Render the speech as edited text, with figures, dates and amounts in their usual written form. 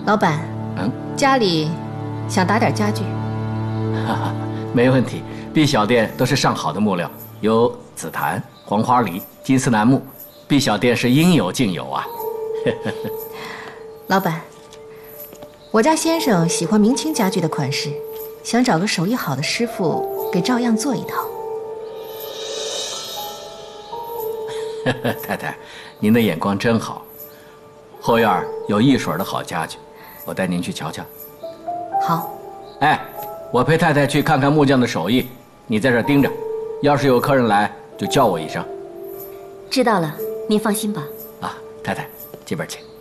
老板，家里想打点家具。 哈哈，没问题。毕小店都是上好的木料，有紫檀、黄花梨、金丝楠木，毕小店是应有尽有啊。 老板，我家先生喜欢明清家具的款式，想找个手艺好的师傅给照样做一套。 太太，您的眼光真好。后院有一水的好家具，我带您去瞧瞧。 好。 哎，我陪太太去看看木匠的手艺，你在这儿盯着，要是有客人来就叫我一声。 知道了，您放心吧。 啊，太太，这边请。